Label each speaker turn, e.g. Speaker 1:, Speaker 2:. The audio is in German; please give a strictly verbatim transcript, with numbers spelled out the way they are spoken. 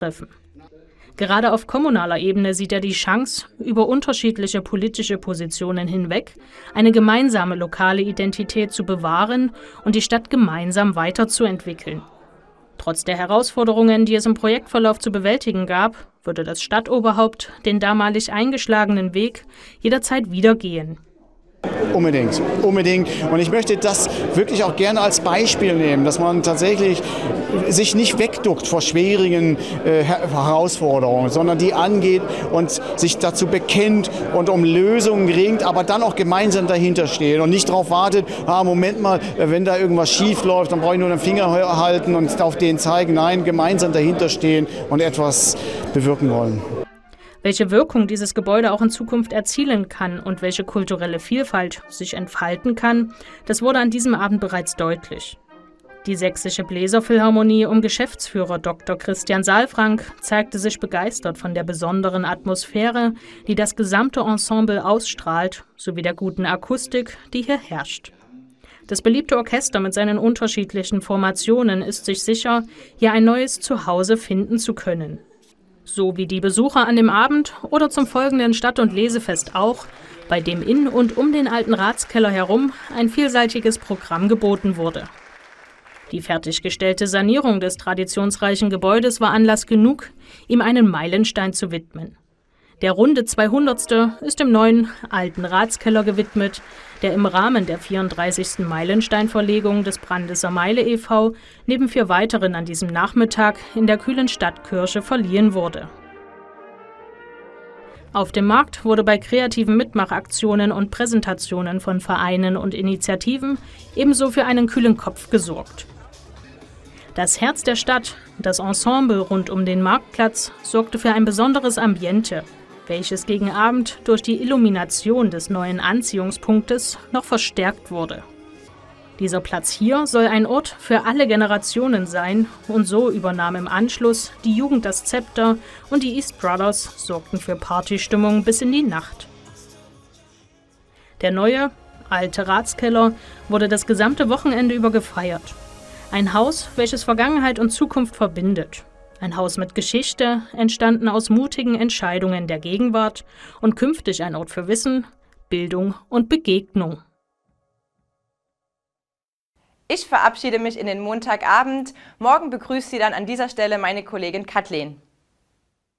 Speaker 1: treffen. Gerade auf kommunaler Ebene sieht er die Chance, über unterschiedliche politische Positionen hinweg eine gemeinsame lokale Identität zu bewahren und die Stadt gemeinsam weiterzuentwickeln. Trotz der Herausforderungen, die es im Projektverlauf zu bewältigen gab, würde das Stadtoberhaupt den damalig eingeschlagenen Weg jederzeit wieder gehen.
Speaker 2: Unbedingt, unbedingt. Und ich möchte das wirklich auch gerne als Beispiel nehmen, dass man tatsächlich sich nicht wegduckt vor schwierigen äh, Herausforderungen, sondern die angeht und sich dazu bekennt und um Lösungen ringt, aber dann auch gemeinsam dahinter steht und nicht darauf wartet, ah, Moment mal, wenn da irgendwas schief läuft, dann brauche ich nur den Finger halten und auf den zeigen. Nein, gemeinsam dahinter stehen und etwas bewirken wollen.
Speaker 1: Welche Wirkung dieses Gebäude auch in Zukunft erzielen kann und welche kulturelle Vielfalt sich entfalten kann, das wurde an diesem Abend bereits deutlich. Die Sächsische Bläserphilharmonie um Geschäftsführer Doktor Christian Saalfrank zeigte sich begeistert von der besonderen Atmosphäre, die das gesamte Ensemble ausstrahlt, sowie der guten Akustik, die hier herrscht. Das beliebte Orchester mit seinen unterschiedlichen Formationen ist sich sicher, hier ein neues Zuhause finden zu können. So wie die Besucher an dem Abend oder zum folgenden Stadt- und Lesefest auch, bei dem in und um den alten Ratskeller herum ein vielseitiges Programm geboten wurde. Die fertiggestellte Sanierung des traditionsreichen Gebäudes war Anlass genug, ihm einen Meilenstein zu widmen. Der runde zweihundertste ist dem neuen alten Ratskeller gewidmet, der im Rahmen der vierunddreißigsten Meilensteinverlegung des Brandeser Meile e V neben vier weiteren an diesem Nachmittag in der kühlen Stadtkirche verliehen wurde. Auf dem Markt wurde bei kreativen Mitmachaktionen und Präsentationen von Vereinen und Initiativen ebenso für einen kühlen Kopf gesorgt. Das Herz der Stadt, das Ensemble rund um den Marktplatz, sorgte für ein besonderes Ambiente, welches gegen Abend durch die Illumination des neuen Anziehungspunktes noch verstärkt wurde. Dieser Platz hier soll ein Ort für alle Generationen sein und so übernahm im Anschluss die Jugend das Zepter und die East Brothers sorgten für Partystimmung bis in die Nacht. Der neue, alte Ratskeller wurde das gesamte Wochenende über gefeiert. Ein Haus, welches Vergangenheit und Zukunft verbindet. Ein Haus mit Geschichte, entstanden aus mutigen Entscheidungen der Gegenwart und künftig ein Ort für Wissen, Bildung und Begegnung.
Speaker 3: Ich verabschiede mich in den Montagabend. Morgen begrüßt Sie dann an dieser Stelle meine Kollegin Kathleen.